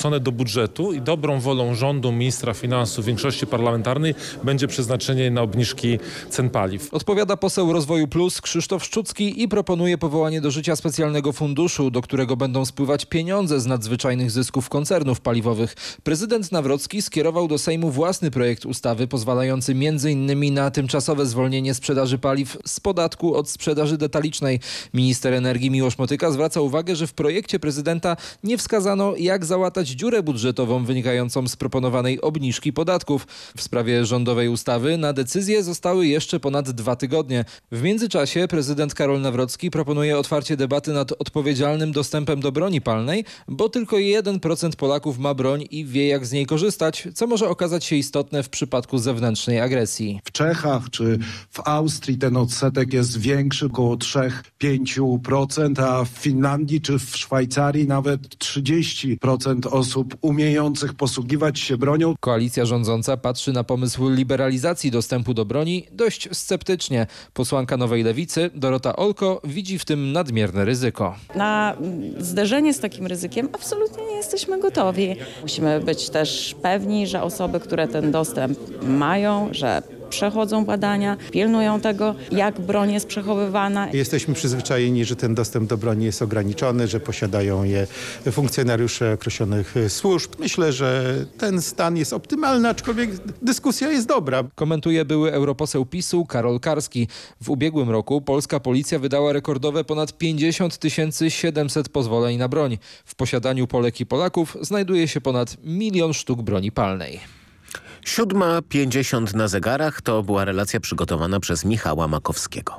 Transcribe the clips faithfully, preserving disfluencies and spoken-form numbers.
wrzucone do budżetu i dobrą wolą rządu, ministra finansów, większości parlamentarnej będzie przeznaczenie na obniżki cen paliw. Odpowiada poseł Rozwoju Plus Krzysztof Szczucki i proponuje powołanie do życia specjalnego funduszu, do którego będą spływać pieniądze z nadzwyczajnych zysków koncernów paliwowych. Prezydent Nawrocki skierował do Sejmu własny projekt ustawy pozwalający między innymi na tymczasowe zwolnienie sprzedaży paliw z podatku od sprzedaży detalicznej. Minister energii Miłosz Motyka zwraca uwagę, że w projekcie prezydenta nie wskazano, jak załatać dziurę budżetową wynikającą z proponowanej obniżki podatków. W sprawie rządowej ustawy na decyzję zostały jeszcze ponad dwa tygodnie. W międzyczasie prezydent Karol Nawrocki proponuje otwarcie debaty nad odpowiedzialnym dostępem do broni palnej, bo tylko jeden procent Polaków ma broń i wie, jak z niej korzystać, co może okazać się istotne w przypadku zewnętrznej agresji. W Czechach czy w Austrii ten odsetek jest większy, około trzy do pięciu procent, a w Finlandii czy w Szwajcarii nawet trzydzieści procent osób umiejących posługiwać się bronią. Koalicja rządząca patrzy na pomysł liberalizacji dostępu do broni dość sceptycznie. Posłanka Nowej Lewicy Dorota Olko widzi w tym nadmierne ryzyko. Na zderzenie z takim ryzykiem absolutnie nie jesteśmy gotowi. Musimy być też pewni, że osoby, które ten dostęp mają, że przechodzą badania, pilnują tego, jak broń jest przechowywana. Jesteśmy przyzwyczajeni, że ten dostęp do broni jest ograniczony, że posiadają je funkcjonariusze określonych służb. Myślę, że ten stan jest optymalny, aczkolwiek dyskusja jest dobra. Komentuje były europoseł PiSu Karol Karski. W ubiegłym roku polska policja wydała rekordowe ponad pięćdziesiąt tysięcy siedemset pozwoleń na broń. W posiadaniu Polek i Polaków znajduje się ponad milion sztuk broni palnej. siódma pięćdziesiąt na zegarach to była relacja przygotowana przez Michała Makowskiego.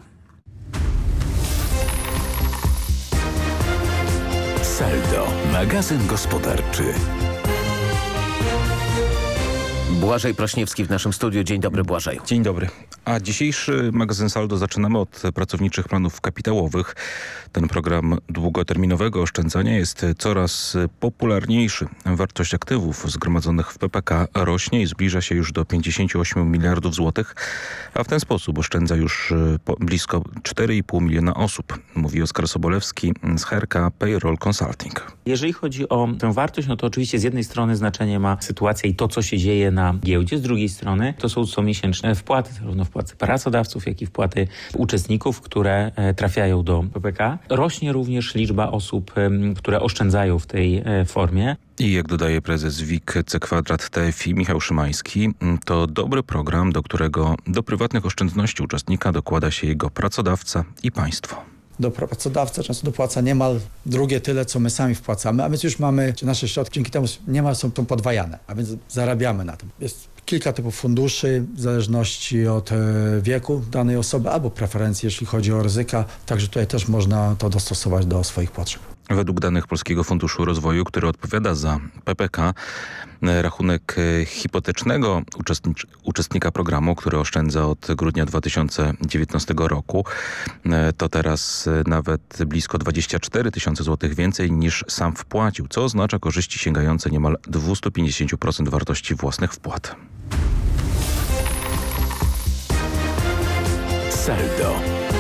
Saldo, magazyn gospodarczy. Błażej Prośniewski w naszym studiu. Dzień dobry, Błażej. Dzień dobry. A dzisiejszy magazyn Saldo zaczynamy od pracowniczych planów kapitałowych. Ten program długoterminowego oszczędzania jest coraz popularniejszy. Wartość aktywów zgromadzonych w P P K rośnie i zbliża się już do pięćdziesięciu ośmiu miliardów złotych, a w ten sposób oszczędza już blisko cztery i pół miliona osób, mówi Oskar Sobolewski z H R K Payroll Consulting. Jeżeli chodzi o tę wartość, no to oczywiście z jednej strony znaczenie ma sytuacja i to, co się dzieje na giełdzie, z drugiej strony to są comiesięczne wpłaty, zarówno wpłaty pracodawców, jak i wpłaty uczestników, które trafiają do P P K. Rośnie również liczba osób, które oszczędzają w tej formie. I jak dodaje prezes W I K C Kwadrat T F I Michał Szymański, to dobry program, do którego do prywatnych oszczędności uczestnika dokłada się jego pracodawca i państwo. Do pracodawca często dopłaca niemal drugie tyle, co my sami wpłacamy, a więc już mamy, czy nasze środki dzięki temu niemal są tą podwajane, a więc zarabiamy na tym. Jest kilka typów funduszy w zależności od wieku danej osoby albo preferencji, jeśli chodzi o ryzyka, także tutaj też można to dostosować do swoich potrzeb. Według danych Polskiego Funduszu Rozwoju, który odpowiada za P P K, rachunek hipotecznego uczestnika programu, który oszczędza od grudnia dwa tysiące dziewiętnastego roku, to teraz nawet blisko dwadzieścia cztery tysiące złotych więcej niż sam wpłacił, co oznacza korzyści sięgające niemal dwieście pięćdziesiąt procent wartości własnych wpłat. Saldo.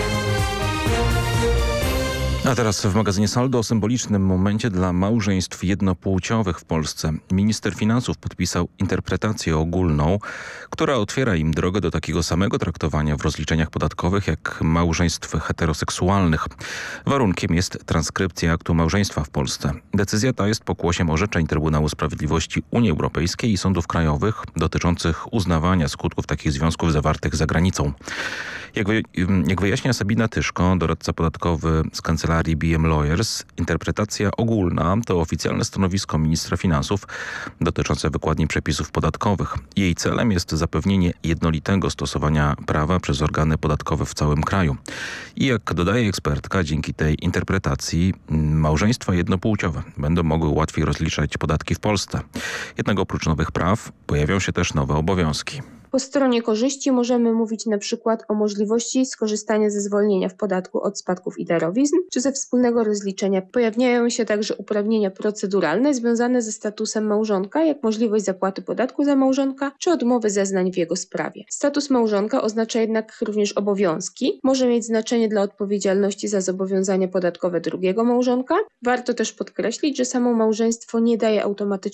A teraz w magazynie Saldo o symbolicznym momencie dla małżeństw jednopłciowych w Polsce. Minister finansów podpisał interpretację ogólną, która otwiera im drogę do takiego samego traktowania w rozliczeniach podatkowych jak małżeństw heteroseksualnych. Warunkiem jest transkrypcja aktu małżeństwa w Polsce. Decyzja ta jest pokłosiem orzeczeń Trybunału Sprawiedliwości Unii Europejskiej i sądów krajowych dotyczących uznawania skutków takich związków zawartych za granicą. Jak, wy, jak wyjaśnia Sabina Tyszko, doradca podatkowy z kancelarii B M Lawyers, interpretacja ogólna to oficjalne stanowisko ministra finansów dotyczące wykładni przepisów podatkowych. Jej celem jest zapewnienie jednolitego stosowania prawa przez organy podatkowe w całym kraju. I jak dodaje ekspertka, dzięki tej interpretacji małżeństwa jednopłciowe będą mogły łatwiej rozliczać podatki w Polsce. Jednak oprócz nowych praw pojawią się też nowe obowiązki. Po stronie korzyści możemy mówić na przykład o możliwości skorzystania ze zwolnienia w podatku od spadków i darowizn, czy ze wspólnego rozliczenia. Pojawiają się także uprawnienia proceduralne związane ze statusem małżonka, jak możliwość zapłaty podatku za małżonka, czy odmowy zeznań w jego sprawie. Status małżonka oznacza jednak również obowiązki. Może mieć znaczenie dla odpowiedzialności za zobowiązania podatkowe drugiego małżonka. Warto też podkreślić, że samo małżeństwo nie daje automatycznie